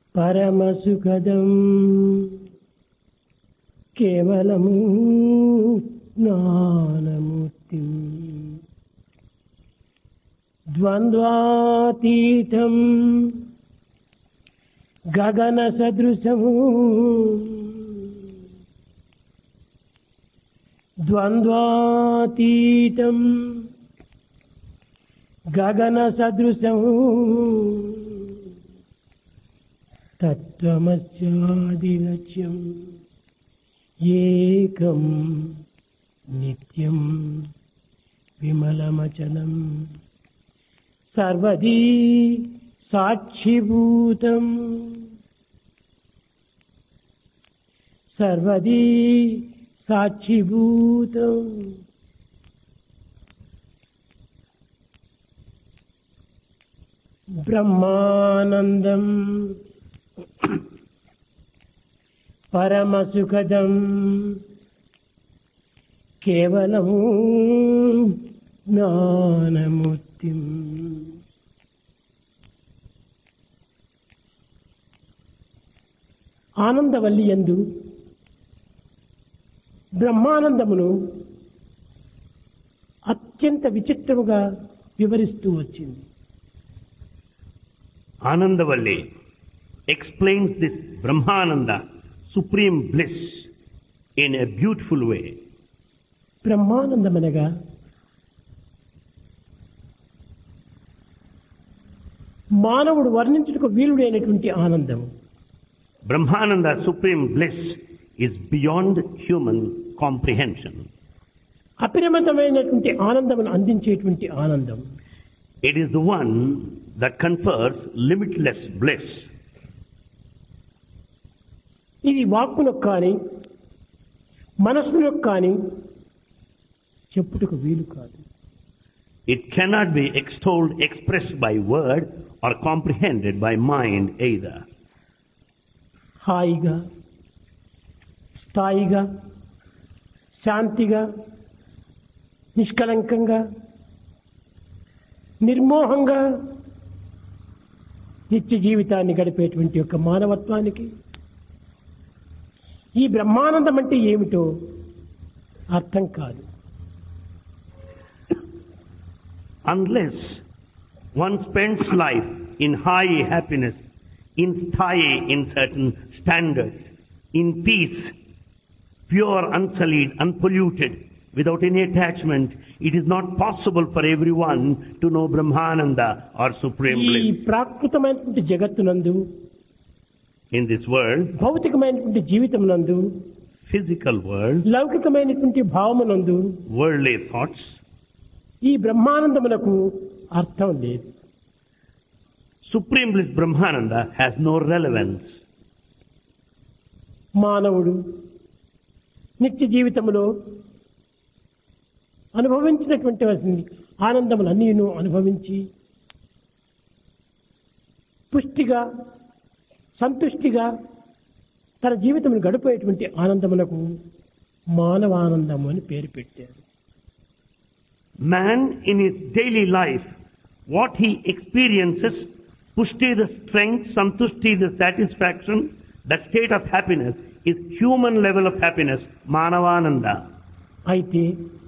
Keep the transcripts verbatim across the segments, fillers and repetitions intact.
పరమసుఖదం కేవలము జ్ఞానమూర్తి ద్వంద్వాతీతం గగన సదృశము ద్వంద్వాతీతం గగన సదృశము తత్వమస్యాదిలక్ష్యం ఏకం నిత్యం విమలమచలం సర్వదీ సాక్షిభూతం సర్వదీ సాక్షిభూతం బ్రహ్మానందం పరమసుఖదం కేవలము జ్ఞానమూర్తిం. ఆనందవల్లి యందు బ్రహ్మానందమును అత్యంత విచిత్రముగా వివరిస్తూ వచ్చింది. Anandavalli explains this Brahmananda, supreme bliss, in a beautiful way. బ్రహ్మానందమనగా మానవుడు వర్ణించుటకు వీలుడైనటువంటి ఆనందం. Brahmananda, supreme bliss, is beyond human comprehension. అపరిమితమైనటువంటి ఆనందమును అందించేటువంటి ఆనందం. It is the one that confers limitless bliss. ఇది వాక్కునకు కానీ మనస్సునకు కానీ చెప్పుటకు వీలు కాదు. It cannot be extolled, expressed by word or comprehended by mind either. హాయిగా, స్థాయిగా, శాంతిగా, నిష్కలంకంగా, నిర్మోహంగా నిత్య జీవితాన్ని గడిపేటువంటి యొక్క మానవత్వానికి ఈ బ్రహ్మానందం అంటే ఏమిటో అర్థం కాదు. Unless one spends life in high happiness, in sthayi, in certain standards, in peace, pure, unsullied, unpolluted, without any attachment, it is not possible for everyone to know Brahmananda or supreme ఈ bliss. ప్రాకృతమైనటువంటి జగత్తునందు, In this world, భౌతికమైనటువంటి జీవితమునందు, physical world, లౌకికమైనటువంటి భావమునందు worldly thoughts, ఈ బ్రహ్మానందమునకు అర్థం లేదు. supreme bliss Brahmananda has no relevance. మానవుడు నిత్య జీవితములో అనుభవించినటువంటి ఆనందములన్నీను అనుభవించి పుష్టిగా, సంతుష్టిగా తన జీవితం గడిపేటువంటి ఆనందములకు మానవానందము అని పేరు పెట్టారు. Man in his daily life, what he experiences, pushti the strength, santushti the satisfaction, that state of happiness is human level of happiness, manavananda. అయితే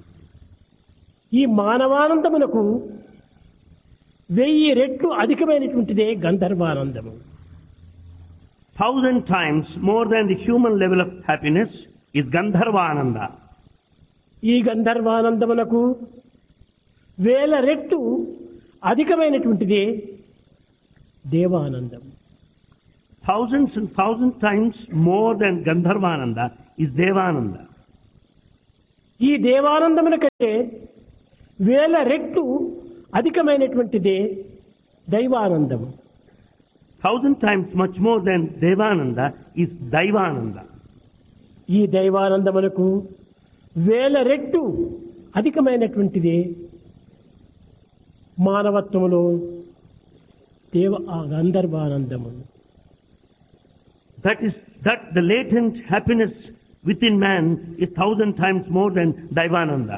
ఈ మానవానందమునకు వెయ్యి రెట్లు అధికమైనటువంటిదే గంధర్వానందము. Thousand times more than the human level of happiness is Gandharvananda. ఈ గంధర్వానందమునకు వేల రెట్లు అధికమైనటువంటిదే Devanandam. Thousands and thousand times more than Gandharvananda is Devananda. ఈ దేవానందమునకంటే వేల రెట్లు అధికమైనటువంటిదే దైవానందం. Thousand times much more than Devananda is Daivananda. ఈ దైవానందమునకు వేల రెట్లు అధికమైనటువంటిదే మానవత్వములో దేవ గంధర్వానందము. That is, that the latent happiness within man is thousand times more than Daivananda.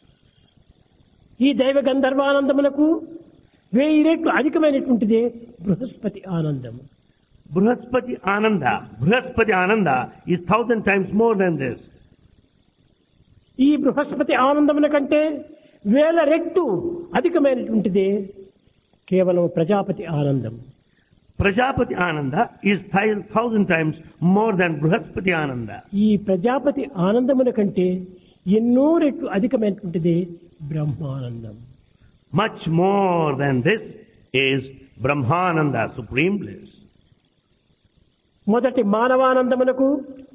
ఈ దైవ గంధర్వానందమునకు వెయ్యి రెట్లు అధికమైనటువంటిదే బృహస్పతి ఆనందము. Brihaspati Ananda, Brihaspati Ananda is thousand times more than this. ఈ బృహస్పతి ఆనందమున కంటే వేల రెట్టు అధికమైనటువంటిదే కేవలం ప్రజాపతి ఆనందం. Prajapati Ananda is thousand times more than Brihaspati Ananda. ఈ ప్రజాపతి ఆనందమున కంటే ఎన్నో రెట్లు అధికమైనటువంటిదే Brahmanandam. Much more than this is Brahmananda, supreme bliss. మొదటి మానవానందమునకు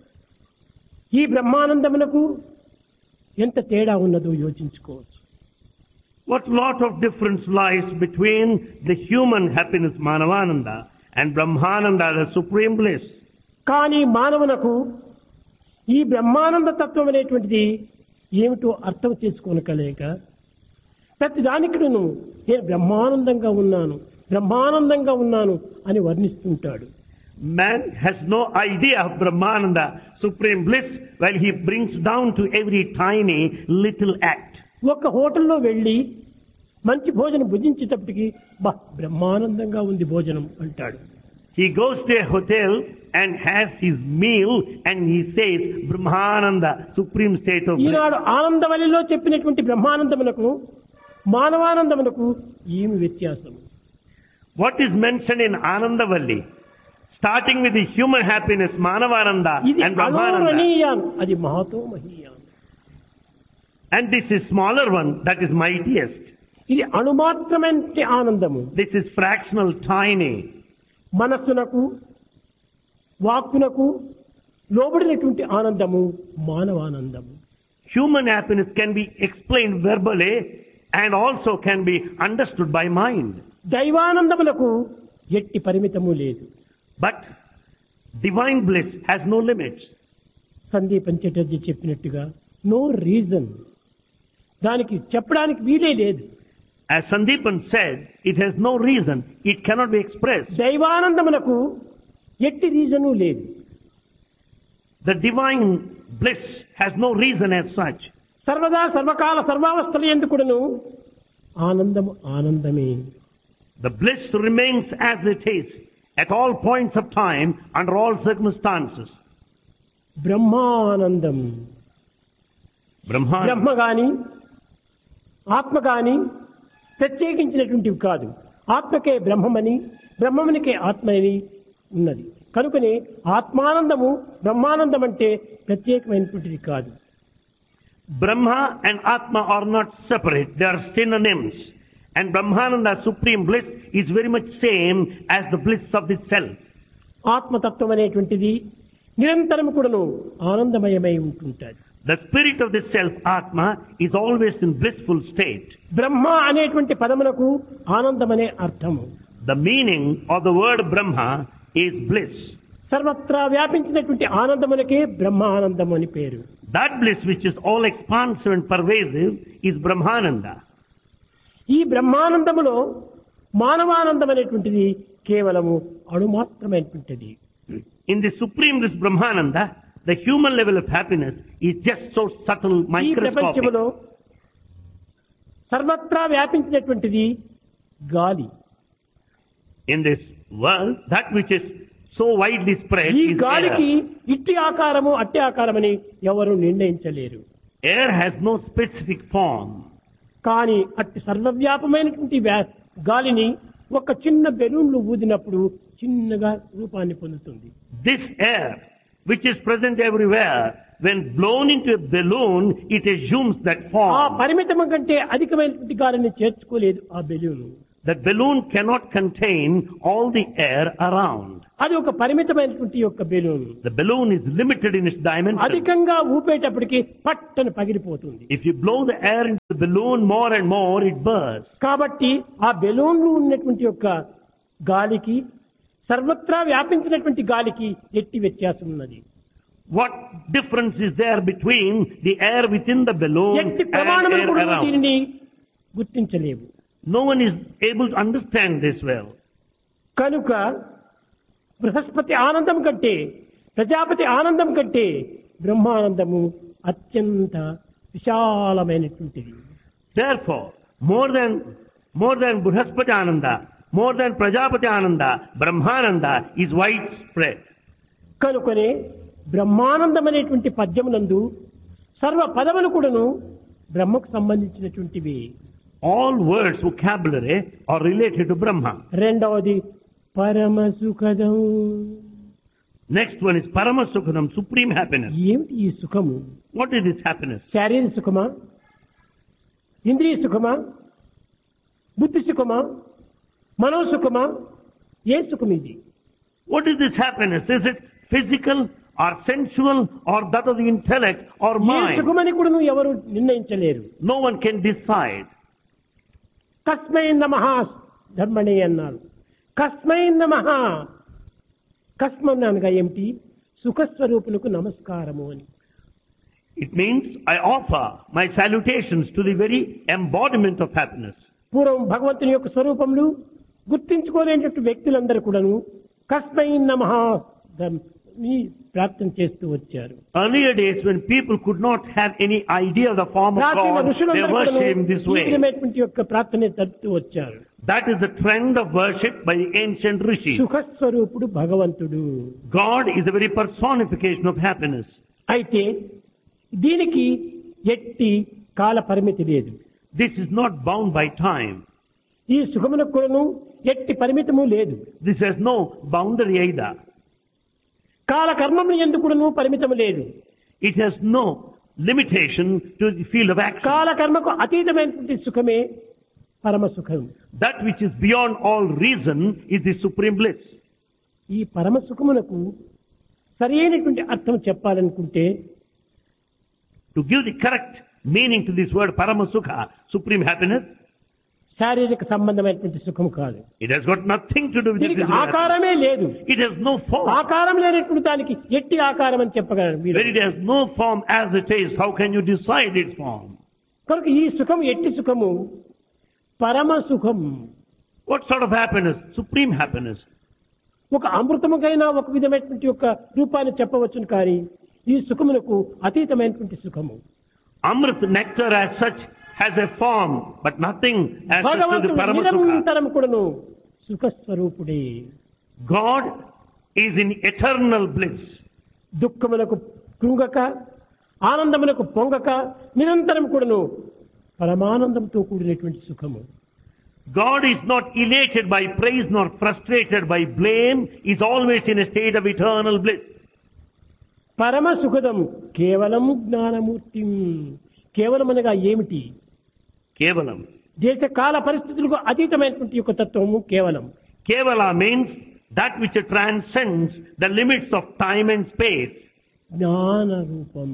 ఈ బ్రహ్మానందమునకు ఎంత తేడా ఉన్నదో యోచించుకోవచ్చు. What lot of difference lies between the human happiness Manavananda and Brahmananda, the supreme bliss. కానీ మానవునకు ఈ బ్రహ్మానంద తత్వం అనేటువంటిది ఏమిటో అర్థం చేసుకోనకలేక ప్రతి దానికిను నేను బ్రహ్మానందంగా ఉన్నాను బ్రహ్మానందంగా ఉన్నాను అని వర్ణిస్తుంటాడు. Man has no idea of Brahmananda, supreme bliss, while he brings down to every tiny little act. ఒక హోటల్లో వెళ్ళి మంచి భోజనం భుజించేటప్పటికి బా బ్రహ్మానందంగా ఉంది భోజనం అంటాడు. He goes to a hotel and has his meal and he says Brahmananda, supreme state of bliss. ఈనాడు ఆనందవల్లిలో చెప్పినటువంటి బ్రహ్మానందమునకు మానవానందమునకు ఏమి వ్యత్యాసం? What is mentioned in Anandavalli, starting with the human happiness Manavananda ఇది and Brahmananda, అణోరణీయాన్, అది Mahato మహీయాన్. and this is smaller one that is mightiest. ఇది అణుమాత్రమైన ఆనందము. This is fractional, tiny. మనస్సునకు వాక్కునకు లోబడినటువంటి ఆనందము మానవానందము. Human happiness can be explained verbally and also can be understood by mind. దైవానందములకు ఎట్టి పరిమితము లేదు. But divine bliss has no limits. Sandipan Chatterjee చెప్పినట్టుగా no reason, దానికి చెప్పడానికి వీలే లేదు. As Sandeepan said, it has no reason, it cannot be expressed. దైవానందమునకు ఎట్టి reason లేదు. The divine bliss has no reason as such. సర్వదా సర్వకాల సర్వావస్థల యందుకును ఆనందము ఆనందమే. The bliss remains as it is at all points of time, under all circumstances. Brahmanandam. Brahman, బ్రహ్మ గాని ఆత్మ గాని ప్రత్యేకించినటువంటివి కాదు. ఆత్మకే బ్రహ్మమని బ్రహ్మమునికే ఆత్మని ఉన్నది. కనుకనే ఆత్మానందము బ్రహ్మానందం అంటే ప్రత్యేకమైనటువంటిది కాదు. Brahma and Atma are not separate, they are synonyms. And Brahmananda, supreme bliss, is very much same as the bliss of the self. ఆత్మతత్వం అనేటువంటిది నిరంతరం కూడాను ఆనందమయమై ఉంటుంటుంది. The spirit of the self, Atma, is always in blissful state. బ్రహ్మ అనేటువంటి పదమునకు ఆనందమనే అర్థము. The meaning of the word Brahma is bliss. సర్వత్రా వ్యాపించినటువంటి ఆనందమునకే బ్రహ్మ ఆనందం అని పేరు. That bliss which is all expansive and pervasive is Brahmananda. ఈ బ్రహ్మానందములో మానవానందం అనేటువంటిది కేవలము అణుమాత్రమైనటువంటిది. In the supreme bliss Brahmananda, the human level of happiness is just so subtle, ఈ microscopic. ప్రపంచములో సర్వత్రా వ్యాపించినటువంటిది గాలి. In this world, that which is so widely spread ఈ is గాలికి air. ఇట్టి ఆకారము అట్టి ఆకారమని ఎవరు నిర్ణయించలేరు. Air has no specific form. కానీ అట్టి సర్వవ్యాపమైనటువంటి వ్యా- గాలిని ఒక చిన్న బెలూన్లు ఊదినప్పుడు చిన్నగా రూపాన్ని పొందుతుంది. This air, which is present everywhere, when blown into a balloon, it assumes that ఆ form. పరిమితం కంటే అధికమైనటువంటి గాలిని చేర్చుకోలేదు ఆ balloon. That balloon cannot contain all the air around. అది ఒక పరిమితమైనటువంటి యొక్క balloon. The balloon is limited in its dimension. అధికంగా ఊపేటప్పటికి పట్టని పగిలిపోతుంది. If you blow the air into the balloon more and more, it bursts. కాబట్టి ఆ బెలూన్లు ఉన్నటువంటి యొక్క గాలికి సర్వత్రా వ్యాపించినటువంటి గాలికి ఎట్టి వ్యత్యాసం ఉన్నది. What difference is there between the air within the balloon ఎట్టి and ప్రమాణములు air కూడా around? దీనిని గుర్తించలేవు. No one is able to understand this well. కనుక బృహస్పతి ఆనందం కంటే ప్రజాపతి ఆనందం కంటే బ్రహ్మానందము అత్యంత విశాలమైనటువంటిది. Therefore, more than more than Brihaspati Ananda, more than Prajapati Ananda, Brahmananda is widespread. కనుకనే బ్రహ్మానందం అనేటువంటి పద్యమునందు సర్వ పదములు కూడాను బ్రహ్మకు సంబంధించినటువంటివి. All words, vocabulary are related to Brahma. రెండవది పరమ సుఖదం. Next one is Paramasukhanam, supreme happiness. ఏమిటి ఈ సుఖము? What is this happiness? శారీరక సుఖమా, ఇంద్రియ సుఖమా, బుద్ధి సుఖమా, మనోసుఖమా? ఏ సుఖం ఇది? What is this happiness? Is it physical or sensual or that of the intellect or A mind? సుఖమని కూడా నువ్వు ఎవరు నిర్ణయించలేరు. No one can decide. కస్మై నమః ధర్మణే అన్నారు. కస్మై నమః, కస్మన్ అనగా ఏమిటి? సుఖస్వరూపులకు నమస్కారము అని. It means I offer my salutations to the very embodiment of happiness. పూర్వం భగవంతుని యొక్క స్వరూపములు గుర్తించుకోలేనటువంటి వ్యక్తులందరూ కూడాను కస్మై నమః ని ప్రార్థన చేస్తూ వచ్చారు. Earlier days when people could not have any idea of the form of ప్రాచీన God, they ఋషులందరూ worship కూడాను Him this ఈ way. విధమైనటువంటి యొక్క ప్రార్థన జరుపుతూ వచ్చారు. That is the trend of worship by the ancient rishis. సుఖస్వరూపుడు భగవంతుడు. God is the very personification of happiness. అయితే దీనికి ఎట్టి కాల పరిమితి లేదు. This is not bound by time. ఈ సుఖమునకు కూడాను ఎట్టి పరిమితము లేదు. This has no boundary either. కాల కర్మములు ఎందుకు కూడాను పరిమితము లేదు. It has no limitation to the field of action. కాల కర్మకు అతీతమైనటువంటి సుఖమే పరమ సుఖం. That which is beyond all reason is the supreme bliss. ఈ పరమ సుఖమునకు సరైనటువంటి అర్థం చెప్పాలనుకుంటే, To give the correct meaning to this word Paramasukha, supreme happiness, శారీరక సంబంధమైనటువంటి సుఖం కాదు. it has got nothing to do with దీనికి physical happiness. ఆకారమే లేదు. It has no form. ఆకారం లేనటువంటి దానికి ఎట్టి ఆకారం అని చెప్పగలరు మీరు. When it has no form as it is, how can you decide its form? కనుక ఈ సుఖం ఎట్టి సుఖము? పరమ సుఖం. What sort of happiness? Supreme happiness. ఒక అమృతముకైనా ఒక విధమైనటువంటి యొక్క రూపాన్ని చెప్పవచ్చును, కానీ ఈ సుఖమునకు అతీతమైనటువంటి సుఖము. Amrit, nectar as such, has a form, but nothing as such to the భగవంతుడు Paramasukha. నిరంతరం కూడాను సుఖస్వరూపుడే. God is in eternal bliss. దుఃఖములకు కృంగక, ఆనందములకు పొంగక, నిరంతరం కూడాను పరమానందంతో కూడినటువంటి సుఖము. God is not elated by praise nor frustrated by blame, is always in a state of eternal bliss. పరమ సుఖదం కేవలం జ్ఞానమూర్తి. కేవలం అనగా ఏమిటి? Kevalam. దేశ కాల పరిస్థితులకు అతీతమైనటువంటి యొక్క తత్వము కేవలం. Kevala means that which transcends the limits of time and space. జ్ఞాన రూపం.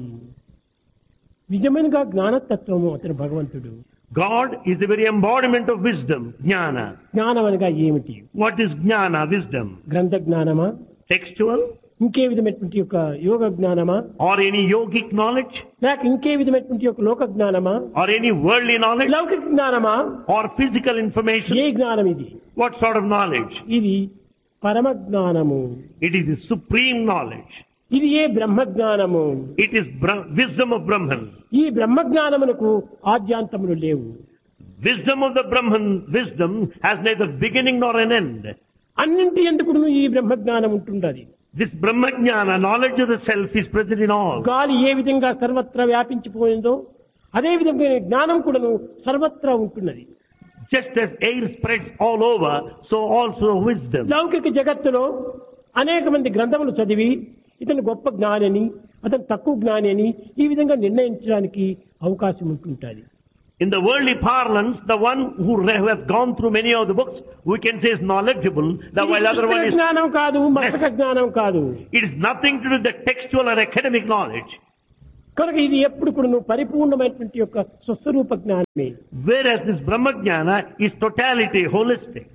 నిజమైనగా జ్ఞానతత్వము అతను భగవంతుడు. God is the very embodiment of wisdom, jnana. జ్ఞానం అనగా ఏమిటి? What is jnana, wisdom? గ్రంథ జ్ఞానమా, Textual ఇంకే విధమైనటువంటి యొక్క యోగ జ్ఞానమా, or any yogic knowledge లేక ఇంకే విధమైనటువంటి యొక్క లోక జ్ఞానమా, or any worldly knowledge లౌకిక జ్ఞానమా? or physical A information? జ్ఞానం ఇది? What sort of knowledge? ఇది పరమ జ్ఞానము. It is the supreme knowledge. ఇది ఏ బ్రహ్మ జ్ఞానము. It is Bra- wisdom of Brahman. ఈ బ్రహ్మ జ్ఞానమునకు ఆద్యాంతములు లేవు. Wisdom of the Brahman, wisdom has neither beginning nor an end. అన్నింటి ఎందుకు ఈ బ్రహ్మ జ్ఞానం ఉంటున్నది. This Brahmajnana, knowledge of the self, is present in all. గాలి ఏ విధంగా సర్వత్రా వ్యాపించిపోయిందో అదే విధంగా జ్ఞానం కూడాను సర్వత్రా ఉంటున్నది. Just as air spreads all over, so also wisdom. లౌకిక జగత్తులో అనేక మంది గ్రంథములు చదివి ఇతను గొప్ప జ్ఞాని, అతను తక్కువ జ్ఞాని అని ఈ విధంగా నిర్ణయించడానికి అవకాశం ఉంటుంటుంది. In the worldly parlance, the one who has gone through many of the books, we can say is knowledgeable, the ఇది while other one పుస్తక is... జ్ఞానం కాదు, మస్తక జ్ఞానం కాదు. It is nothing to do with the textual or academic knowledge. కనుక ఇది ఎప్పుడు కూడా పరిపూర్ణమైనటువంటి యొక్క స్వస్వరూప జ్ఞానమే. Whereas this Brahmajnana is totality, holistic.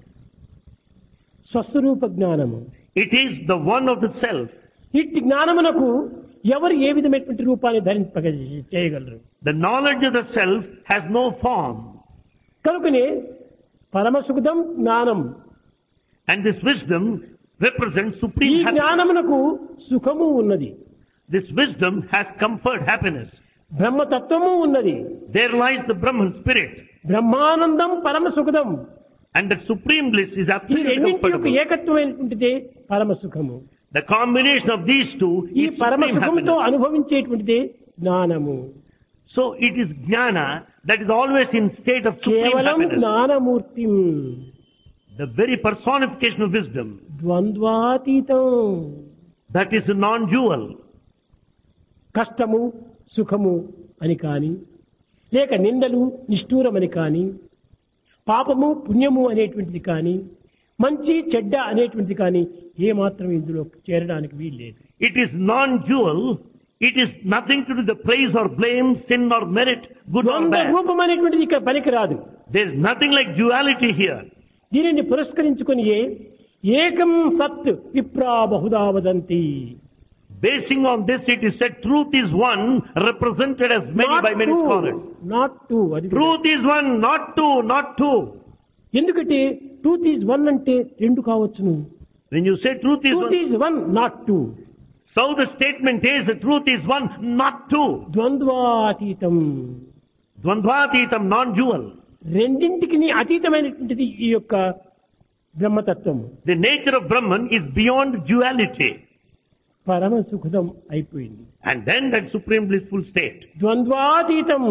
స్వస్వరూప జ్ఞానము. It is the one of the self. ఇట్టి జ్ఞానమునకు ఎవరు ఏ విధమైనటువంటి రూపాన్ని ధరింప చేయగలరు? The knowledge of the self has no form. కనుకనే పరమసుఖదం జ్ఞానం. And this wisdom represents ఈ supreme happiness. జ్ఞానమునకు సుఖము ఉన్నది. This wisdom has comfort, happiness. బ్రహ్మతత్వము ఉన్నది. There lies the Brahman spirit. Brahmanandam పరమసుఖదం. And that supreme bliss is ఈ absolutely రెండింటి యొక్క comfortable. ఏకత్వమైనటువంటిదే పరమ సుఖము. The combination of these two ఈ is పరమ supreme సుఖంతో happiness. అనుభవించేటువంటిదే జ్ఞానము. So it is jnana that is always in state of supreme కేవలం happiness. Gnanamurthy The very personification of wisdom. ద్వంద్వాతీతం. That is non-dual. కష్టము సుఖము అని కాని, లేక నిందలు నిష్ఠూరమని కాని, పాపము పుణ్యము అనేటువంటిది కాని, మంచి చెడ్డ అనేటువంటిది కాని ఏమాత్రం ఇందులో చేరడానికి వీల్లేదు. It is non-dual. It is nothing to do with the praise or blame, sin or merit, good or ద్వంద్వ bad. రూపం అనేటువంటిది ఇక్కడ పనికిరాదు. There is nothing like duality here. దీనిని పురస్కరించుకొని ఏకం సత్ విప్రా Bahuda వదంతి. Basing on this, it is said truth is one, represented as many by many scholars. Not two. అది Truth is one, not two, not two. ఎందుకంటే ట్రూత్ ఈజ్ వన్ అంటే రెండు కావచ్చును. When you say truth is truth one, is one not two. so the statement is the truth is one, not two. ద్వంద్వాతీతం. Dvandvatitam, non-dual. రెండింటికి అతీతమైనటువంటిది ఈ యొక్క బ్రహ్మతత్వం. The nature of Brahman is beyond duality. పరమ సుఖదం అయిపోయింది. And then that supreme blissful state, ద్వంద్వాతీతం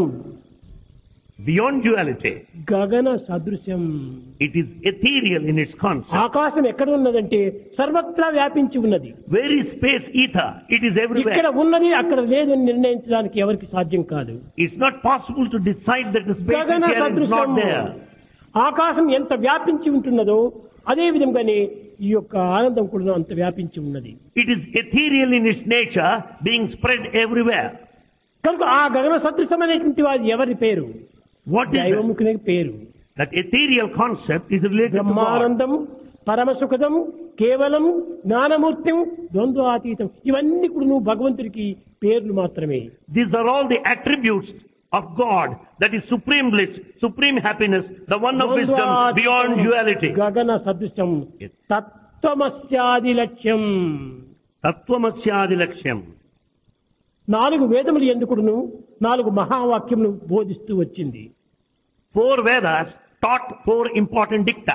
beyond duality, గగన సదృశం. it is ethereal in its concept. ఆకాశం ఎక్కడ ఉన్నదంటే సర్వత్రా వ్యాపించి ఉన్నది. Where is space ether? It is ఇక్కడ everywhere. ఉన్నది అక్కడ లేదని నిర్ణయించడానికి ఎవరికి సాధ్యం కాదు. It's not possible to decide that the space గగన is here and is not సదృశం. there. ఆకాశం ఎంత వ్యాపించి ఉంటున్నదో అదే విధంగానే ఈ యొక్క ఆనందం కూడా అంత వ్యాపించి ఉన్నది. It is ethereal in its nature, being spread everywhere. కనుక ఆ గగన సదృశం అనేటువంటి వారి ఎవరి పేరు? What is that? దైవముఖుని పేరు. That ethereal concept is related to God. Brahmanandam, పరమసుఖదం, కేవలం జ్ఞానమూర్తం, ద్వంద్వాతీతం ఇవన్నీ కూడా నువ్వు భగవంతుడికి పేర్లు మాత్రమే. These are all the attributes of God, that is supreme bliss, supreme happiness, the one of wisdom, beyond duality. గగన సదృశం Yes. తత్వమస్యాది లక్ష్యం. Tattvamasya laksham. నాలుగు వేదములు ఎందుకును నాలుగు మహావాక్యములు బోధిస్తూ వచ్చింది. Four Vedas taught four important dicta.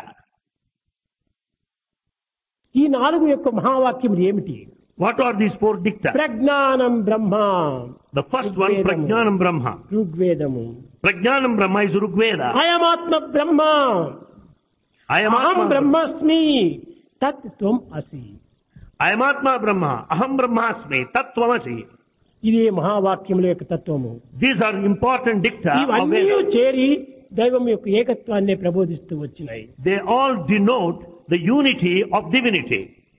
ఈ నాలుగు యొక్క మహావాక్యములు ఏమిటి? What are these four dicta? ప్రజ్ఞానం బ్రహ్మ. The first one, Rigvedam. Prajnanam Brahma. ఋగ్వేదము. Prajnanam Brahma is Rigveda. అయమాత్మ Brahma. I am అహం Atma. బ్రహ్మస్మి తత్ త్వం అసి. I am Atma Brahma. Aham Brahmasmi. Tattvamasi. ఇది మహావాక్యముల యొక్క తత్వము. These are important dicta of ఇవన్నీ Vedas. చేరి దైవం యొక్క ఏకత్వాన్ని ప్రబోధిస్తూ వచ్చినాయి. They all denote the unity of divinity.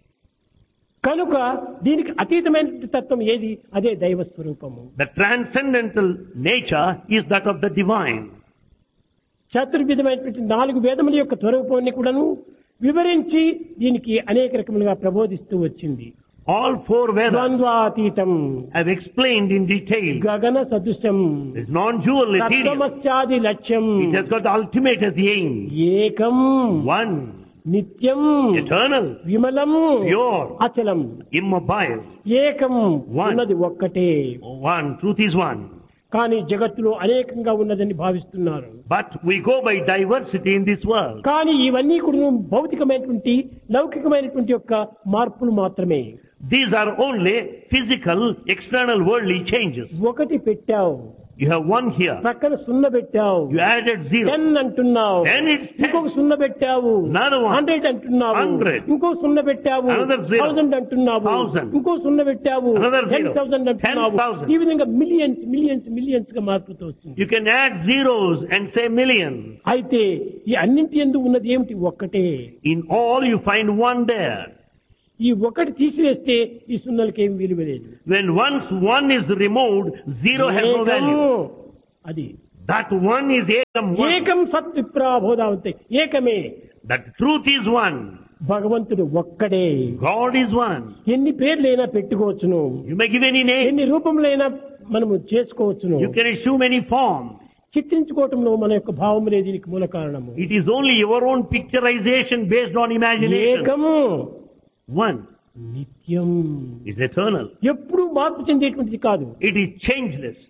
కనుక దీనికి అతీతమైన తత్వం ఏది? అదే దైవ స్వరూపము. The transcendental nature is that of the divine. చతుర్విధమైనటువంటి నాలుగు వేదముల యొక్క స్వరూపాన్ని కూడాను వివరించి దీనికి అనేక రకములుగా ప్రబోధిస్తూ వచ్చింది. All four Vedas ద్వంద్వాతీతం, have explained in detail. గగన సదృశం, It's non-dual, ethereal. తత్వమస్యాది లక్ష్యం, It has got the ultimate as the aim. ఏకం, One, నిత్యం, eternal, విమలం, pure, అచలం. immobile. ఏకం One. ఉన్నది ఒక్కటే, One, truth is one. కానీ జగత్తులో అనేకంగా ఉన్నదని భావిస్తున్నారు. But we go by diversity in this world. కానీ ఇవన్నీ కూడా భౌతికమైనటువంటి లౌకికమైనటువంటి యొక్క మార్పులు మాత్రమే. These are only physical, external, worldly changes. ఒకటి పెట్టావు, You have one here. పక్కన సున్న పెట్టావు, You added zero. టెన్ అంటున్నావు, Then it's ten. ఇంకొక సున్న పెట్టావు, Another one. హండ్రెడ్ అంటున్నావు, Hundred. ఇంకో సున్న పెట్టావు, Another zero. థౌసండ్ అంటున్నావు, Thousand. ఇంకో సున్న పెట్టావు, Another టెన్ zero. థౌసండ్ అంటున్నావు. Ten thousand. ఈ విధంగా మిలియన్స్ మిలియన్స్ మిలియన్స్ గా మార్పుతూ వస్తుంది. You can add zeros and say million. అయితే ఈ అన్నింటి యందు ఉన్నది ఏమిటి? ఒక్కటే. In all you find one there. ఈ ఒకటి తీసివేస్తే ఈ సున్నలకి ఏం విలువ లేదు. When once one is removed, zero has no value. ఏకము. అది That one is ekam one. ఏకం సత్ విప్రాబోధావంతే, ఏకమే. That truth is one. భగవంతుడు ఒక్కడే. God is one. ఎన్ని పేర్లైనా పెట్టుకోవచ్చును, You may give any name. ఎన్ని రూపములైనా మనము చేసుకోవచ్చును. You can assume any form. చిత్రించుకోవటంలో మన యొక్క భావములే దీనికి మూల కారణము. It is only your own picturization based on imagination. ఏకము, One నిత్యం, is eternal. ఎప్పుడూ మార్పు చెందేటువంటిది కాదు. It is changeless.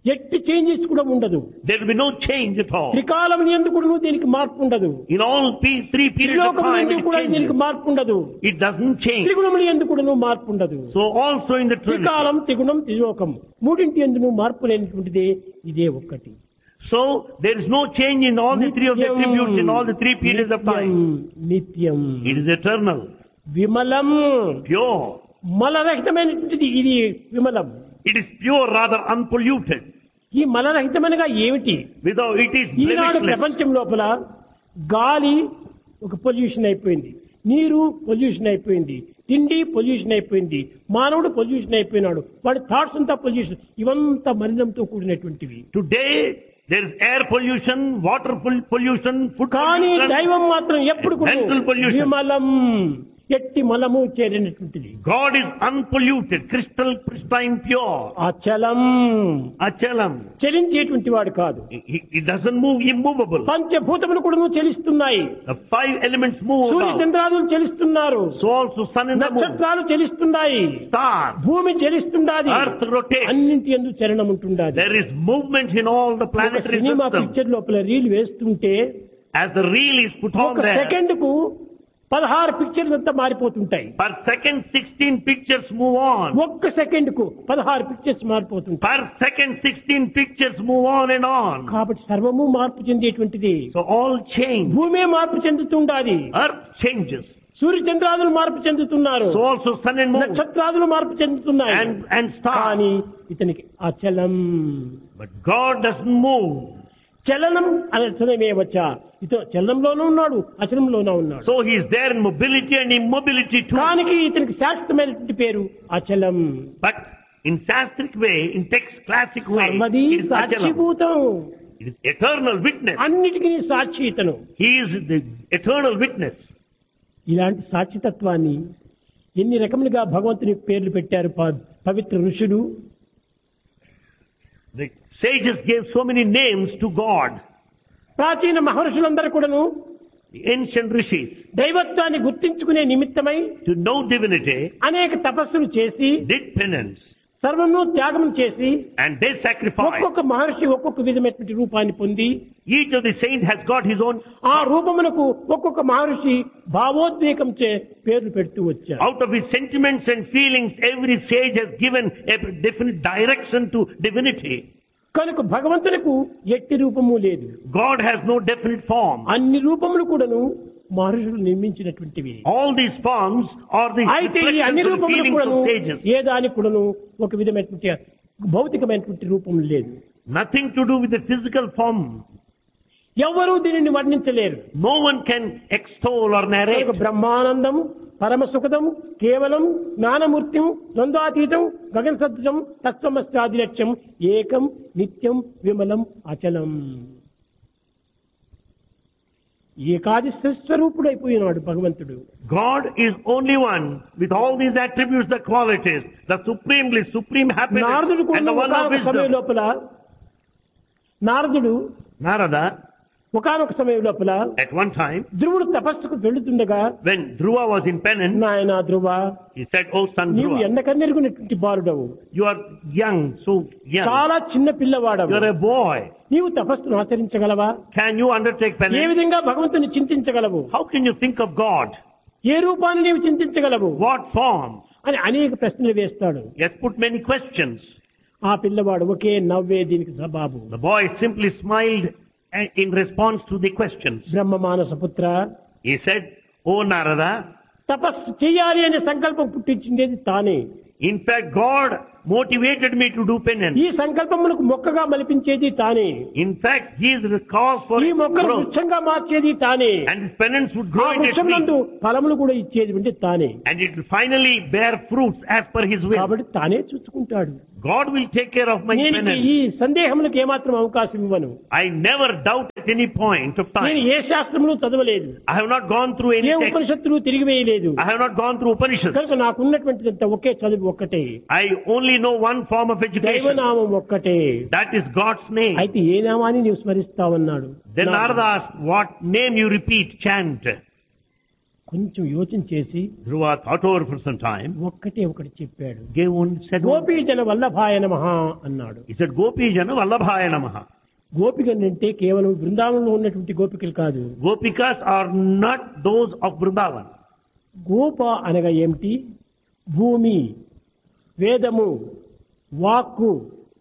ఎట్టి చేంజెస్ కూడా ఉండదు. There will be no change at all. త్రికాలం యందు కూడా దీనికి మార్పు ఉండదు. In all pe- three periods of త్రిలోకముల time, యందు it కూడా దీనికి changes. మార్పు ఉండదు. It doesn't change. త్రిగుణముల యందు కూడా మార్పు ఉండదు. So also in the త్రికాలం, Trinity. త్రిగుణం, త్రిలోకం మూడింటి యందును మార్పు లేనిటువంటిదే ఇదే ఒక్కటి. So there is no change in all the three of the attributes in all the three periods of time. నిత్యం, It is eternal, విమలం, pure. మలరహితమైనటువంటిది ఇది విమలం. It is pure, rather unpolluted. ఈ మలరహితమనగా ఏమిటి? Without it is Eenadu blemishless. ప్రపంచం లోపల గాలి ఒక pollution అయిపోయింది, నీరు పొల్యూషన్ అయిపోయింది, తిండి పొల్యూషన్ అయిపోయింది, మానవుడు పొల్యూషన్ అయిపోయినాడు, వాడి థాట్స్ అంతా పొల్యూషన్. ఇవంతా మలినంతో కూడినటువంటివి. Today there is air pollution, water pol- pollution, food కానీ pollution. దైవం మాత్రం ఎప్పుడు కూడా Mental pollution. విమలం, ఎట్టి మలము చేరినటువంటిది. God is unpolluted, crystal pristine, pure. అచలం, Achalam. చలించేటువంటి వాడు కాదు. It, it doesn't move, immovable. పంచభూతములు కూడా చలిస్తున్నాయి. The five elements move Surya about. చంద్రాదులు చలిస్తున్నారు, So also sun and the moon, నక్షత్రాలు చలిస్తున్నాయి, stars, భూమి చలిస్తుండాది, earth rotates. అన్నింటి యందు చలనం ఉంటుండాది. There is movement in all the ఒక planetary సినిమా system. పిక్చర్ లోపల రీల్ వేస్తుంటే As the reel is put on ఒక there, second కు పదహారు పిక్చర్లు అంతా మారిపోతుంటాయి. per second sixteen pictures move on. ఒక్క సెకండ్ కు పదహారు పిక్చర్స్ మారిపోతుంటాయి. Per second sixteen pictures move on and on. కాబట్టి సర్వము మార్పు చెందేటువంటిది. So all change. భూమే మార్పు చెందుతుండాది, Earth changes. సూర్య చంద్రాదులు మార్పు చెందుతున్నారు, So also sun and moon నక్షత్రాదులు మార్పు చెందుతున్నాయి. and, and stars. కానీ ఇతనికి అచలం, But God doesn't move. చలనం అచలమే వచ్చా. ఇతను చలనంలోనూ ఉన్నాడు, అచలంలోనూ ఉన్నాడు. So he is there in mobility and immobility too. కానీ ఇతనికి శాశ్వతమైనటువంటి పేరు అచలం. But in Shastric way, in text classic way, సర్వదీ it is Achalam. సాక్షిభూతం, It is eternal witness. అన్నిటికీ సాక్షి ఇతను. He is the eternal witness. ఇలాంటి సాక్షితత్వాన్ని ఎన్ని రకములుగా భగవంతుని పేర్లు పెట్టారు ప- పవిత్ర ఋషులు. The sages gave so many names to God. ప్రాచీన మహర్షులందరూ కూడాను The ancient rishis, దైవత్వాన్ని గుర్తించుకునే నిమిత్తమై to know divinity, అనేక తపస్సులు చేసి did penance సర్వము త్యాగం చేసి and they sacrificed. ఒక్కొక్క మహర్షి ఒక్కొక్క విధమైనటువంటి రూపాన్ని పొంది Each of the saints has got his own. ఆ రూపమునకు ఒక్కొక్క మహర్షి భావోద్వేగం చే పేర్లు పెడుతూ వచ్చారు. Out of his sentiments and feelings, every sage has given a definite direction to divinity. కనుక భగవంతునికి ఎట్టి రూపము లేదు. God has no definite form. అన్ని రూపములు కూడాను మహర్షులు నిర్మించినటువంటివి. All these forms are the అయితే ఈ reflections అన్ని of the రూపములు feelings కూడాను of sages. ఏ దానికి కూడాను ఒక విధమైనటువంటి భౌతికమైనటువంటి రూపం లేదు. Nothing to do with the physical form. ఎవరూ దీనిని వర్ణించలేరు. No one can extol or narrate. కనుక బ్రహ్మానందం, పరమ సుఖదం, కేవలం జ్ఞానమూర్త్యం, ద్వంద్వాతీతం, గగన సదృశం, తత్వమస్యాది లక్ష్యం, ఏకం నిత్యం విమలం అచలం. ఏకాది స్వరూపుడైపోయినాడు భగవంతుడు. God is only one with all these attributes, the qualities, the supremely supreme happiness నారదుడు and the one of ఒకానొక సమయం wisdom. లోపల నారదుడు Narada, ఒకానొక సమయం లోపల at one time, ధ్రువుడు తపస్సుకు వెళుతుండగా, when Dhruva was in penance, నాయనా ధ్రువ, he said, "Oh son నీవు Dhruva, ఎండకన్నెరుగునటువంటి బాలుడవు, you are young, so young. చాలా చిన్న పిల్లవాడవు, You are a boy. నీవు తపస్సును ఆచరించగలవా? Can you undertake A penance? విధంగా భగవంతుని చింతించగలవు? How can you think of God? ఏ రూపాన్ని నీవు చింతించగలవు What form?" అని అనేక ప్రశ్నలు వేస్తాడు. He has put many questions. ఆ పిల్లవాడు ఒకే నవ్వే దీనికి జవాబు. The boy simply smiled in response to the questions. బ్రహ్మ మానస పుత్ర, He said, "Oh Narada, తపస్సు చేయాలి అనే సంకల్పం పుట్టించింది తానే. in fact God motivated me to do penance. ఈ సంకల్పములకు మొక్కగా మలిపించేది తానే. In fact, he is the cause for ఈ its మొక్కను growth. వృక్షంగా మార్చేది తానే. And this penance would ఆ grow in its వృక్షం నందు tree. ఫలములు కూడా ఇచ్చేది అంటే తానే. And it will finally bear fruits as per his will. కాబట్టి తానే చూసుకుంటాడు. God will take care of my నేను penance. ఈ సందేహములకు ఏమాత్రం అవకాశం ఇవ్వను. I never doubt at any point of నేను time. ఏ శాస్త్రములు చదవలేదు, I have not gone through any A text. ఉపనిషత్తులు తిరిగి వేయలేదు. I have not gone through Upanishads. కనుక నాకున్నటువంటిదంతా ఒకే చదువు ఒక్కటే, I only know one form of education. దైవనామం ఒక్కటే. That is God's name. అయితే ఏ నామాన్ని నీవు స్మరిస్తావన్నాడు. Then Narada asked, "What name you repeat, chant?" కొంచెం యోచన చేసి Dhruva thought over for some time, ఒక్కటే ఒకటి చెప్పాడు. gave one, said one. గోపీజన వల్లభాయ నమః అన్నాడు. He said, Gopijana Vallabhaya Namaha. గోపికలు అంటే కేవలం బృందావనంలో ఉన్నటువంటి గోపికలు కాదు. Gopikas are not those of Vrindavan. గోప అనగా ఏమిటి? భూమి, వేదము, వాక్కు.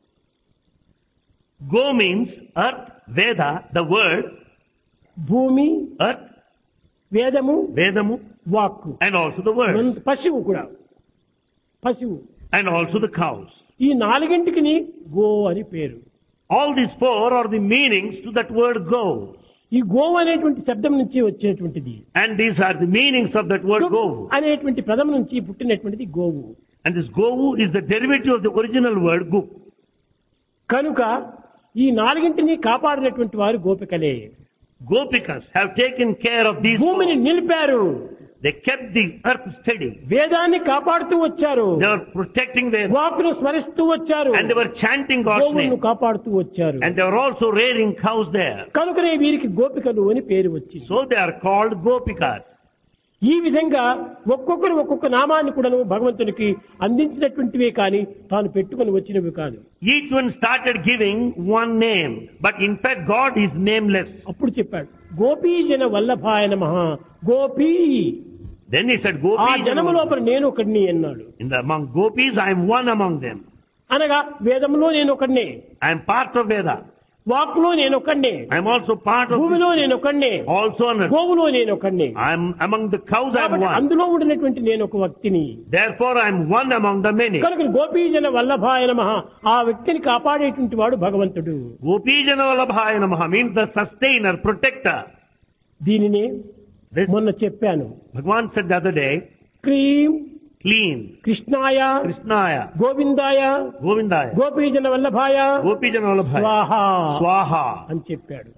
Go means earth, Veda, the word, భూమి, earth, వేదము, Vedamu, వాక్కు. and also the word, పశువు కూడా, పశువు. and also the cows. ఈ నాలుగింటికి గో అని పేరు. All these four are the meanings to that word go. ఈ గోవు అనేటువంటి శబ్దం నుంచి వచ్చేటువంటిది. And these are the meanings of that word go. అనేటువంటి పదం నుంచి పుట్టినటువంటిది గోవు. And this govu is the derivative of the original word gu. కనుక ఈ నాలుగింటిని కాపాడినటువంటి వారు గోపికలే. Gopikas have taken care of these భూమిని four. నిలిపారు. They kept the earth steady. వేదాన్ని కాపాడుతూ వచ్చారు. They were protecting their, వాక్కును స్మరిస్తూ వచ్చారు. and they were chanting God's గోవులను name. కాపాడుతూ వచ్చారు. And they were also rearing cows there. కనుకనే వీరికి గోపికలు అని పేరు వచ్చింది. So they are called Gopikas. ఈ విధంగా ఒక్కొక్కరు ఒక్కొక్క నామాన్ని కూడాను భగవంతునికి అందించినటువంటివే కానీ తాను పెట్టుకొని వచ్చినవి కాదు. Each one started giving one name, but in fact God is nameless. అప్పుడు చెప్పాడు గోపీజన వల్లభాయ నమః. గోపీ, Then he said, ఆ Gopi, జనము లోపల నేను ఒకడిని అన్నాడు. in the, among Gopis I am one among them. అనగా వేదములో నేను ఒకడిని, I am part of Veda. వాక్కులో నేను ఒకడిని, I am also part of, భూమిలో నేను ఒకడిని, also on earth. గోవులో నేను ఒకడిని. I am among the cows I am కాబట్టి one. అందులో ఉండినటువంటి నేను ఒక వ్యక్తిని. Therefore I am one among the many. కనుక గోపీజన వల్లభాయ నమః, ఆ వ్యక్తిని కాపాడేటువంటి వాడు భగవంతుడు. Gopijana Vallabhaya Namaha means the sustainer, protector. దీనినే This మొన్న చెప్పాను. Bhagavan said the other day, cream clean, కృష్ణాయ Krishnaya, గోవిందాయ Govindaya, గోపీజన వల్లభాయ Gopijana Vallabhaya, స్వాహ Swaha, అని చెప్పాడు.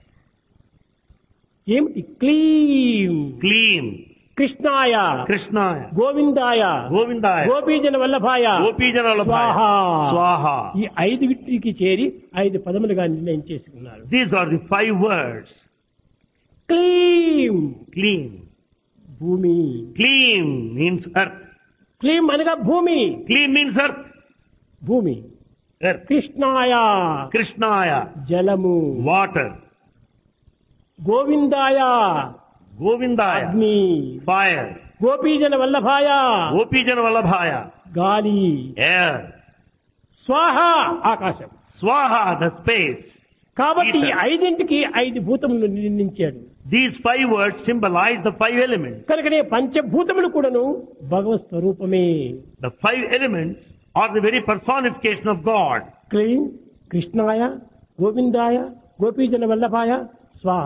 ఏమిటి? క్లీం clean, కృష్ణాయ Krishnaya, గోవిందాయ Govindaya, గోపీజన వల్లభాయ Gopijana Vallabhaya, స్వాహ. Swaha. ఈ ఐదు వీటికి చేరి ఐదు పదములుగా నిర్ణయం చేసుకున్నారు. These are the five words. క్లీం Clean. భూమి, Clean means earth. క్లీం అనగా భూమి, Clean means earth. భూమి. Earth. కృష్ణాయ Krishnaya, జలము, water. గోవిందాయ Govindaya, అగ్ని, fire. గోపీజన వల్లభాయ Gopijana Vallabhaya, గాలి, air. స్వాహ ఆకాశం. Swaha, the space. కాబట్టి ఈ Ether. ఐదింటికి ఐదు భూతములు నిర్ణయించాడు. These five words symbolize the five elements. కనుకనే పంచభూతములు కూడాను భగవత్ స్వరూపమే. The five elements are the very personification of God. క్లీం కృష్ణాయ గోవిందాయ గోపీజన వల్లభాయ స్వాహ.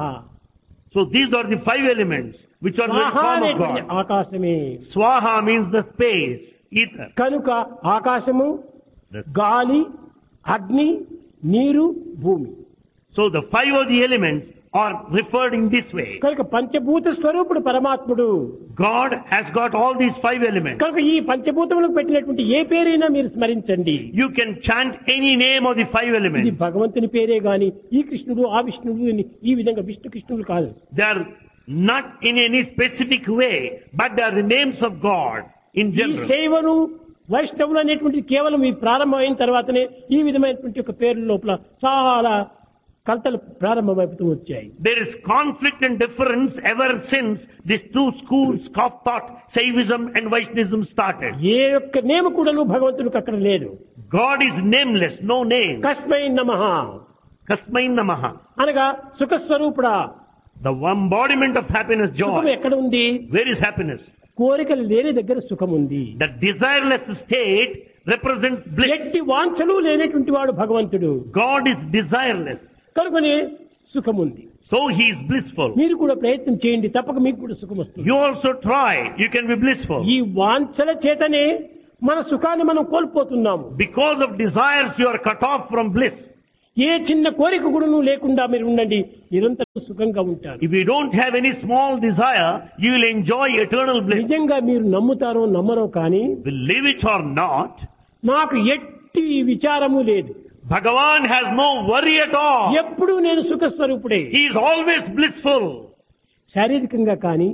So these are the five elements which are the స్వాహ form of అనేటువంటి God. Aakasame. Swaha means the space, ether. కనుక ఆకాశము, The- గాలి, అగ్ని, నీరు, భూమి. So the five of the elements are referred in this way. కనుక పంచభూత స్వరూపుడు పరమాత్ముడు. God has got all these five elements. కనుక ఈ పంచభూతములకు పెట్టినటువంటి ఏ పేరైనా మీరు స్మరించండి. You can chant any name of the five ఇది elements. భగవంతుని పేరే గాని ఈ కృష్ణుడు ఆ విష్ణుడు అని ఈ విధంగా విష్ణు కృష్ణుడు కాదు. They are not in any specific way, but they are the names of God in ఈ general. శైవను వైష్ణవులు అనేటువంటిది కేవలం ఈ ప్రారంభమైన తర్వాతనే ఈ విధమైనటువంటి ఒక పేర్ల లోపల చాలా కలతలు ప్రారంభమైపోతూ వచ్చాయి. There is conflict and difference ever since these two schools of thought, Saivism and Vaishnavism started. ఏ యొక్క నేమ కూడాను భగవంతుడికి అక్కడ లేదు. God is nameless, no name. కస్మై నమః Kasmai Namaha. అనగా సుఖ స్వరూపుడా. The embodiment of happiness, సుఖం joy. ఎక్కడ ఉంది? Where is happiness? కోరికలు లేని దగ్గర సుఖం ఉంది. The desireless state represents bliss. ఎట్టి వాంఛలు లేనటువంటి వాడు భగవంతుడు. God is desireless. కనుకనే సుఖం ఉంది. So he is blissful. మీరు కూడా ప్రయత్నం చేయండి, తప్పక మీకు కూడా సుఖం వస్తుంది. You also try. You can be blissful. ఈ వాంఛల చేతనే మన సుఖాన్ని మనం కోల్పోతున్నాము. Because of desires, you are cut off from bliss. ఏ చిన్న కోరిక కూడా లేకుండా మీరు ఉండండి, నిరంతరం సుఖంగా ఉంటారు. If you don't have any small desire, you will enjoy eternal bliss. నిజంగా మీరు నమ్ముతారో నమ్మరో కానీ Believe it or not, నాకు ఎట్టి విచారము లేదు. Bhagavan has no worry at all. ఎప్పుడు నేను సుఖ స్వరూపుడే. He is always blissful. శారీరకంగా కానీ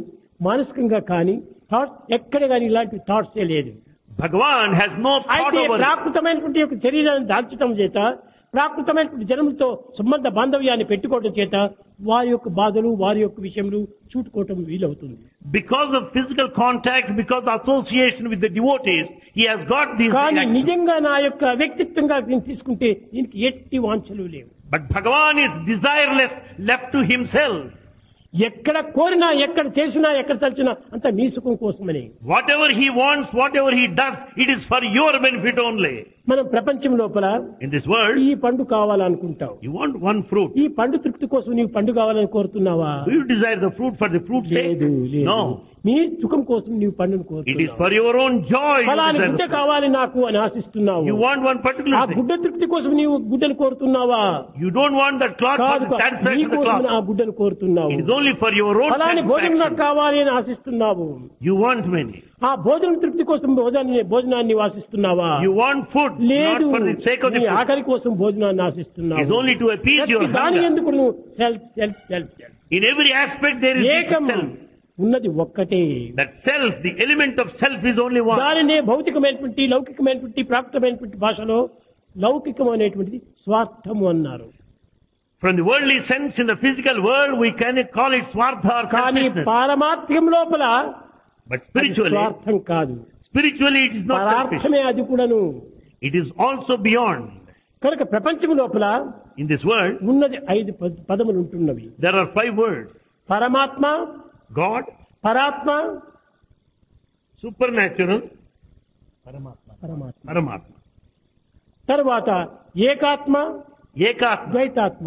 మానసికంగా కానీ థాట్స్ ఎక్కడ కానీ ఇలాంటి థాట్స్ లేదు. Bhagavan has no thought అయితే over it. ప్రాకృతమైనటువంటి యొక్క శరీరాన్ని దాల్చడం చేత, ప్రాకృతమైనటువంటి జనములతో సంబంధ బాంధవ్యాన్ని పెట్టుకోవడం చేత వారి యొక్క బాధలు, వారి యొక్క విషయములు చూటుకోవటం వీలవుతుంది. Because of physical contact, because of association with the devotees, he has got these కానీ reactions. నిజంగా నా యొక్క వ్యక్తిత్వంగా దీన్ని తీసుకుంటే దీనికి ఎట్టి వాంఛలు లేవు. But Bhagavan is desireless, left to himself. ఎక్కడ కోరినా, ఎక్కడ చేసినా, ఎక్కడ తలిచినా అంత మీ సుఖం కోసమని. Whatever he wants, whatever he does, it is for your benefit only. మనం ప్రపంచం లోపల In this world, ఈ పండు కావాలనుకుంటావు. you want one fruit. ఈ పండు తృప్తి కోసం నీవు పండు కావాలని కోరుతున్నావా? Do you desire the fruit for the fruit's sake? లేదు, లేదు. No. మీ సుఖం కోసం నీవు పండును It is కోరుతున్నావు. for your own joy. You ఫలాని desire గుడ్డ the fruit. కావాలి నాకు అని ఆశిస్తున్నావు. You want one ఆ particular thing. గుడ్డ తృప్తి కోసం నీవు గుడ్డను కోరుతున్నావా? You don't want that cloth for కాదు, the satisfaction నీ of the కోసం ఆ cloth. గుడ్డను కోరుతున్నావు. It is only for your own ఫలాని భోజనం నాకు satisfaction. కావాలి అని ఆశిస్తున్నావు. You want many. ఆ భోజనం తృప్తి కోసం భోజనాన్ని భోజనాన్ని ఆశిస్తున్నావా? You want food, not లేదు, for the sake of నీ the food. ఆకలి కోసం భోజనాన్ని It ఆశిస్తున్నావు. is only to appease your ప్రతి దాని hunger. ఎందుకు నువ్వు self self self self. In every aspect there is this ఏకం self. ఉన్నది ఒక్కటే. That self, the element of self is only one. దానినే భౌతికమైనటువంటి, లౌకికమైనటువంటి, ప్రాప్తమైనటువంటి భాషలో లౌకికం అనేటువంటిది స్వార్థము అన్నారు. From the worldly sense, in the physical world, we cannot call it swartha or కానీ selfishness. పారమార్థ్యం లోపల But అది spiritually, స్వార్థం కాదు, spiritually it is not selfish. పరార్థమే అది కూడాను. It is also beyond. కనుక ప్రపంచం లోపల In this world, ఉన్నది ఐదు పద- పదములు ఉంటున్నవి. there are five words. పరమాత్మ, God, పరాత్మ, supernatural, పరమాత్మ. Paramatma. తర్వాత ఏకాత్మ, Ekatma, ద్వైతాత్మ.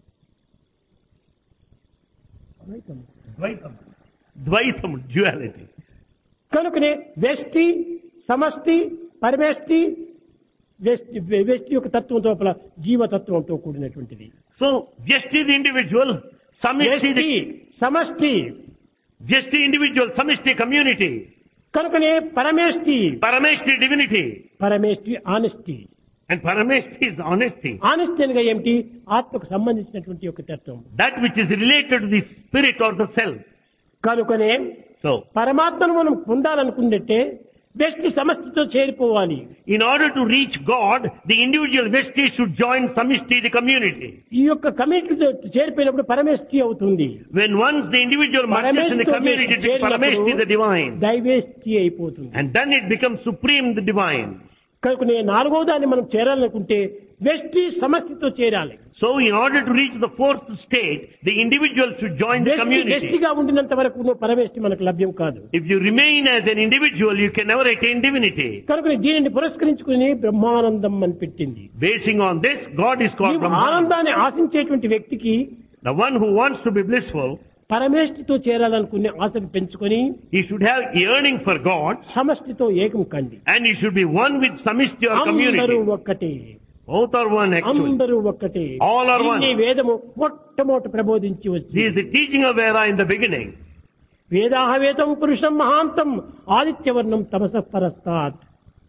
ద్వైతం. Dvaitam. Dvaitam, duality. కనుకనే వ్యష్టి, సమష్టి, పరమేష్టి, వ్యష్టి వ్యష్టి యొక్క తత్వం లోపల జీవతత్వంతో కూడినటువంటిది. So, Vyashti the individual, Samishti వ్యష్టి, the, సమష్టి. Vyashti individual, Samishti community, కనుకనే పరమేష్టి, Parameshti divinity, పరమేష్టి honesty. and Parameshti is honesty. Honesty అనగా ఏమిటి? ఆత్మకు సంబంధించినటువంటి ఒక తత్వం. That which is related to the spirit or the self. కనుకనే So, పరమాత్మను మనం పొందాలనుకున్నట్టే వ్యష్టి సమష్టితో చేరిపోవాలి. in order to reach God, the individual Vyashti should join Samishti, the community. ఈ యొక్క కమ్యూనిటీతో చేరిపోయినప్పుడు పరమేష్టి అవుతుంది. When once the individual merges in the community, it is Parameshti, the divine. దైవేష్టి అయిపోతుంది. And then it becomes supreme, the divine. కనుక నేను నాలుగో దాన్ని మనం చేరాలనుకుంటే వ్యష్టి సమష్టితో చేరాలి. So, in order to reach the fourth state, the individual should join the వ్యష్టి community. వ్యష్టిగా ఉండినంత వరకు నువ్వు పరమేష్టి మనకు లభ్యం కాదు. If you remain as an individual, you can never attain divinity. కనుక దీనిని పురస్కరించుకుని బ్రహ్మానందం అని పెట్టింది. Basing on this, God is called నీవు Brahman. ఆనందాన్ని ఆశించేటువంటి వ్యక్తికి The one who wants to be blissful, పరమేష్టితో చేరాలనుకునే ఆశను పెంచుకొని he should have yearning for God, సమష్టితో ఏకం కండి. and he should be one with Samishti or అందరూ community. ఒక్కటే, Both are one actually. అందరూ ఒక్కటే. All are one. దీన్ని వేదము మొట్టమొదట ప్రబోధించి This వచ్చింది. is the teaching of Veda in the beginning. వేదాహవేదం పురుషం మహాంతం ఆదిత్యవర్ణం తమసః పరస్తాత్.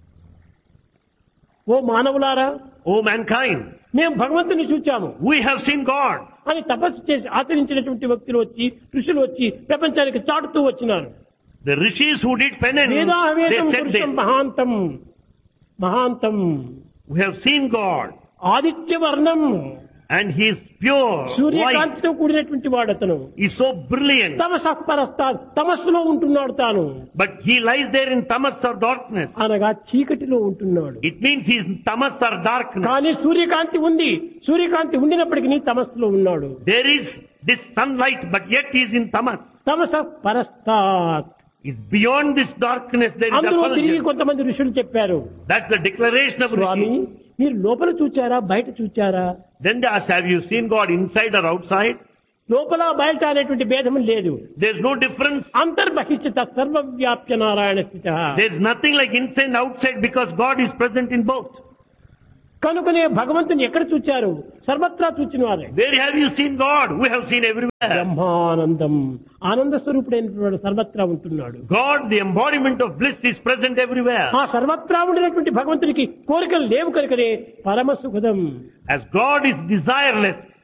ఓ మానవులారా, O mankind, మేము భగవంతుని చూచాము we have seen God. అని తపస్సు చేసి ఆచరించినటువంటి వ్యక్తులు వచ్చి, ఋషులు వచ్చి ప్రపంచానికి చాటుతూ వచ్చినారు. The rishis who did penance, they వేదాహవేదం said పురుషం this. మహాంతం మహాంతం We have seen God, ఆదిత్యవర్ణం, and He is pure, white, సూర్యకాంతితో కూడినటువంటి వాడు అతను. He is so brilliant. తమసః పరస్తాత్, తమస్సులో ఉంటున్నాడు తాను, But He lies there in tamas or darkness. అనగా చీకటిలో ఉంటున్నాడు. It means He is in tamas or darkness. కానీ సూర్యకాంతి ఉంది, సూర్యకాంతి ఉండినప్పటికీ తమస్సులో ఉన్నాడు. There is this sunlight, but yet He is in tamas. తమసః పరస్తాత్. It's beyond this darkness, there is అందులో తిరిగి effulgence. కొంతమంది ఋషులు చెప్పారు, That's the declaration of Swamy Rishi. మీరు లోపల చూచారా బయట చూచారా? Then they ask, have you seen God inside or outside? లోపల బయట అనేటువంటి భేదం లేదు. There's no difference. అంతర్బహిష్ట సర్వవ్యాప్య నారాయణ స్థిత. There's nothing like inside and outside because God is present in both. కనుకనే భగవంతుని ఎక్కడ చూచారు? సర్వత్రా చూచిన వారే. Where have you seen God? We have seen everywhere. Brahmanandam, ఆనంద స్వరూపుడైనటువంటి వాడు సర్వత్రా ఉంటున్నాడు. God, the embodiment of bliss, is present everywhere. ఆ సర్వత్రా ఉండినటువంటి భగవంతునికి కోరికలు లేవు కనుకనే పరమ సుఖదం. As God is desireless,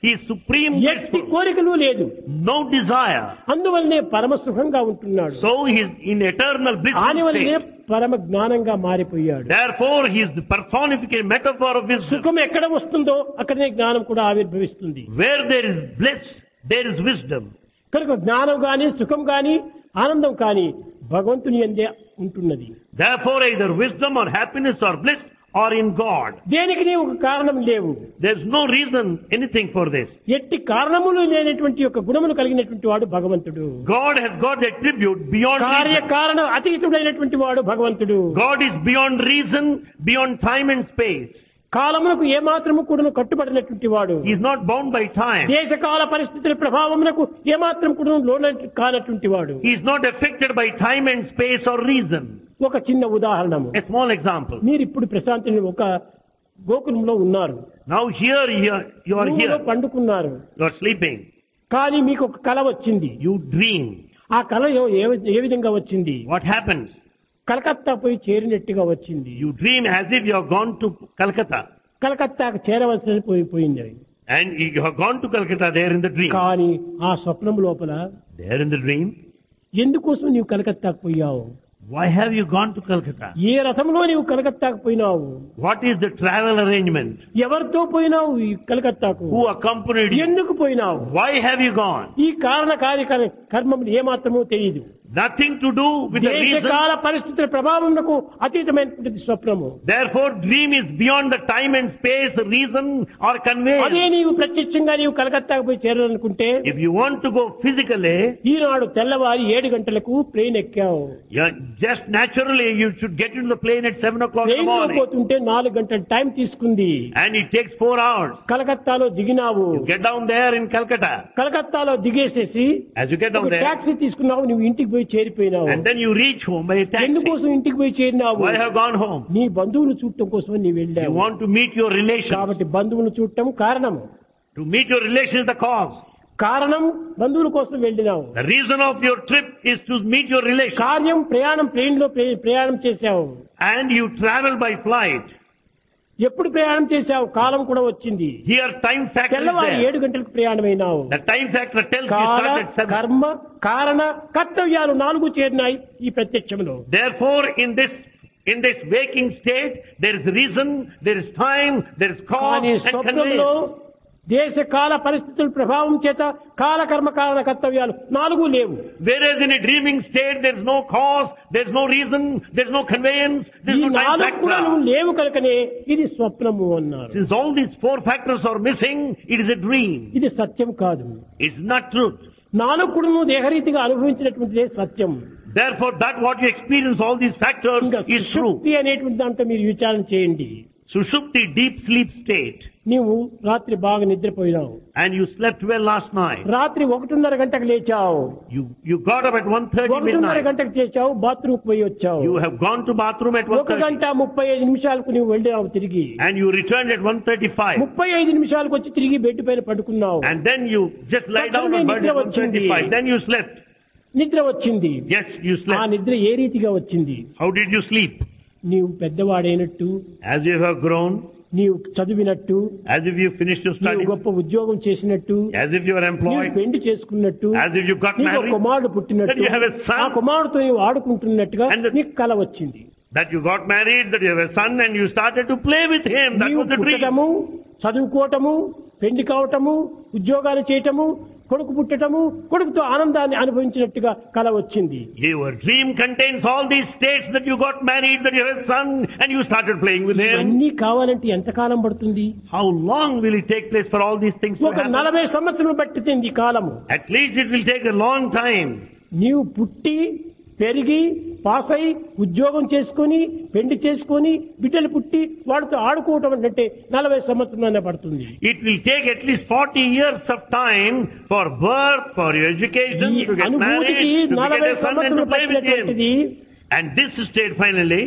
He is supreme ఎట్టి blissful. కోరికలు లేదు, No desire. అందువల్లనే పరమ సుఖంగా ఉంటున్నాడు. So he is in eternal blissful దానివల్లనే state. పరమ జ్ఞానంగా మారిపోయాడు. Therefore he is the personification, metaphor of wisdom. సుఖం ఎక్కడ వస్తుందో అక్కడనే జ్ఞానం కూడా ఆవిర్భవిస్తుంది. Where there is bliss, there is wisdom. కనుక జ్ఞానం గాని సుఖం గాని ఆనందం కాని భగవంతుని యందే ఉంటున్నది. Therefore either wisdom or happiness or bliss are in God. దేనికి ఒక కారణం లేవు. There is no reason, anything for this. ఎట్టి కారణములు లేనటువంటి యొక్క గుణములు కలిగినటువంటి వాడు భగవంతుడు. God has got the attribute beyond కార్య reason. కారణ అతీతుడైనటువంటి వాడు భగవంతుడు. God is beyond reason, beyond time and space. కాలమునకు ఏమాత్రము కూడా కట్టుబడినటువంటి వాడు. He is not bound by time. దేశకాల పరిస్థితుల ప్రభావమునకు ఏమాత్రం కూడా లోన కానటువంటి వాడు. He is not affected by time and space or reason. ఒక చిన్న ఉదాహరణము. A small example. మీరు ఇప్పుడు ప్రశాంతి ఒక గోకులంలో ఉన్నారు. Now here, here you are రూములో here. పండుకున్నారు. You are sleeping. కానీ మీకు ఒక కల వచ్చింది. You dream. ఆ కల ఏ- ఏ విధంగా వచ్చింది? What happens? కలకత్తా పోయి చేరినట్టుగా వచ్చింది. You dream as if you have gone to Calcutta. కలకత్తాకు చేరవలసి పోయిపోయింది అది. And you have gone to Calcutta there in the dream. కానీ ఆ స్వప్నం లోపల There in the dream. ఎందుకోసం నీవు కలకత్తాకు పోయావు? Why have you gone to Calcutta? ఏ రథంలో నీవు కలకత్తాకు పోయినావు? What is the travel arrangement? ఎవరితో పోయినావు ఈ కలకత్తాకు? Who accompanied you? ఎందుకు పోయినావు? Why have you gone? ఈ కారణ కార్య కర్మములు ఏమాత్రమూ తెలియదు. Nothing to do with the reason. దేశకాల పరిస్థితుల ప్రభావమునకు అతీతమైనటువంటి స్వప్నము. Therefore, dream is beyond the time and space, reason or అదే conveyance. నీవు ప్రత్యక్షంగా నీవు కలకత్తాకు పోయి చేరాలనుకుంటే If you want to go physically, ఈనాడు తెల్లవారి ఏడు గంటలకు plane ఎక్కావు. yeah, just naturally you should get into the plane at seven o'clock in the plane లో morning. పోతుంటే నాలుగు గంటల టైం తీసుకుంది. And it takes four hours. కలకత్తాలో దిగినావు. You get down there in Calcutta. కలకత్తాలో దిగేసేసి As you get down ఒక there, taxi తీసుకున్నావు, నువ్వు ఇంటికి పోయి చేరిపోయినావు. and then you reach home by a taxi. ఎందుకోసం ఇంటికి పోయి చేరినావు? Why have gone home? నీ బంధువులు చూడటం కోసం నీ You వెళ్ళావు. want to meet your relations. కాబట్టి బంధువులు చూడటం కారణం. To meet your relations is the cause. కారణం బంధువుల కోసం వెళ్ళినావు. The reason of your trip is to meet your relations. కార్యం ప్రయాణం ప్లేన్ లో ప్రే- ప్రయాణం చేశావు. And you travel by flight. ఎప్పుడు ప్రయాణం చేశావు? కాలం కూడా వచ్చింది. Here time factor is తెల్లవారు there. ఏడు గంటలకు ప్రయాణమైనావు. The time factor tells you కాల start at seven. కర్మ కారణ కర్తవ్యాలు నాలుగు చేరినాయి ఈ ప్రత్యక్షంలో. Therefore, in this in this waking state, there is reason, there is time, there is cause కానీ and స్వప్నంలో conveyance. దేశ కాల పరిస్థితుల ప్రభావం చేత కాల కర్మ కారణ కర్తవ్యాలు నాలుగు లేవు. Whereas in a dreaming state, there is no cause, there is no reason, there is no conveyance, there ఈ is no time నాలుగు కూడా factor. లేవు కనుకనే ఇది స్వప్నము అన్నారు. Since all these four factors are missing, it is a dream. ఇది సత్యం కాదు. It's not truth. నాలుగు కూడా నువ్వు దేహరీతిగా అనుభవించినటువంటిదే సత్యం. Therefore, that what you experience, all these factors, ఇంకా is true. సుషుప్తి అనేటువంటి దాంట్లో మీరు విచారణ చేయండి. Sushupti, deep sleep state. నీవు రాత్రి బాగా నిద్రపోయినావు. And you slept well last night. రాత్రి ఒకటిన్నర గంటకు లేచావు. You you got up at one thirty ఒకటిన్నర midnight. గంటకు చేశావు, బాత్రూమ్ పోయి వచ్చావు. You have gone to bathroom at one ఒక thirty. గంట ముప్పై ఐదు నిమిషాలకు నువ్వు వెళ్ళావు తిరిగి. And you returned at one thirty-five. ముప్పై ఐదు నిమిషాలకు వచ్చి తిరిగి బెడ్ పైన పడుకున్నావు. And then you just lie down తక్షణమే on bed నిద్ర at one thirty-five. వచ్చింది. Then you slept. నిద్ర వచ్చింది. Yes, you ఆ slept. నిద్ర ఏ రీతిగా వచ్చింది? How did you sleep? నీవు పెద్దవాడైనట్టు, As you have grown, నీవు చదివినట్టు, as if you finished your నీవు studies, గొప్ప ఉద్యోగం చేసినట్టు, as if you are నీవు employed, పెళ్లి చేసుకున్నట్టు, as if you got నీకు ఒక married, కుమారుడు పుట్టినట్టు, that you have a son. ఆ కుమారుడితో నీవు ఆడుకుంటున్నట్టుగా And the- నీకు కల వచ్చింది. that you got married, that you have a son and you started to play with him. That నీవు was the dream. పుట్టటము, చదువుకోవటము, పెళ్లి కావటము, ఉద్యోగాలు చేయటము, కొడుకు పుట్టటము, కొడుకుతో ఆనందాన్ని అనుభవించినట్టుగా కల వచ్చింది. Your dream contains all these states that you got married, that you have a son and you started playing with him. ఇవన్నీ కావాలంటే ఎంతకాలం పడుతుంది? How long will it take place for all these things to ఒక happen? నలభై సంవత్సరం పట్టింది ఈ కాలము. At least it will take a long time. నీవు పుట్టి పెరిగి పాస్ అయి ఉద్యోగం చేసుకొని పెళ్లి చేసుకొని బిడ్డలు పుట్టి వాడితో ఆడుకోవటం అంటే నలభై సంవత్సరాలనే పడుతుంది. It will take at least forty years of time for birth, for your education, ఈ to get married, అనుభూతికి to నలభై get a son and to సంవత్సరాలు play with him. పట్టినటువంటిది And this state finally,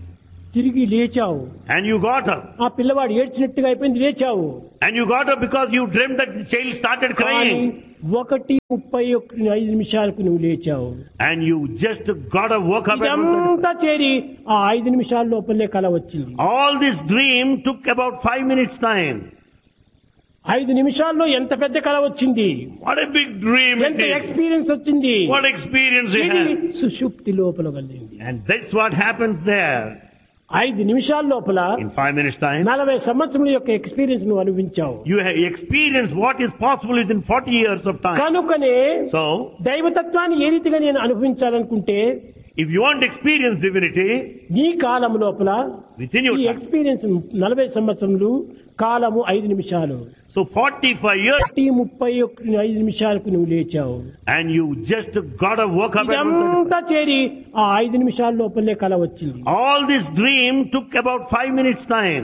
తిరిగి లేచావు. and you got up. ఆ పిల్లవాడు ఏడ్చినట్టుగా అయిపోయింది, లేచావు. And you got up because you dreamt that the child started కానీ crying. ఒకటి ముప్పై ఒకటి ఐదు నిమిషాలకు నువ్వు లేచావు. And you just got up, woke up. at one thirty. ఇదంతా చేరి ఆ ఐదు నిమిషాల లోపలే కల వచ్చింది. All this dream took about five minutes time. ఐదు నిమిషాల్లో ఎంత పెద్ద కళ వచ్చింది, What a big dream it ఎంత is. ఎక్స్పీరియన్స్ వచ్చింది. What experience you ఇది have. సుషుప్తి లోపల కలిగింది. And that's what happens there. ఐదు నిమిషాల లోపల In five minutes time, నలభై సంవత్సరముల యొక్క ఎక్స్పీరియన్స్ నువ్వు అనుభవించావు. you have experienced what is possible within forty years of time. కనుకనే So, దైవతత్వాన్ని ఏ రీతిగా నేను అనుభవించాలనుకుంటే if you want to experience divinity, నీ కాలం లోపల within your ఈ time, ఎక్స్పీరియన్స్ నలభై సంవత్సరములు, కాలము ఐదు నిమిషాలు. so forty-five years, ఈ ముప్పై ఒక్క ఐదు నిమిషాలకు నువ్వు లేచావు. and you just got to woke up. at ఇదంతా చేరి ఆ ఐదు నిమిషాల లోపలే కళ వచ్చింది. All this dream took about five minutes time.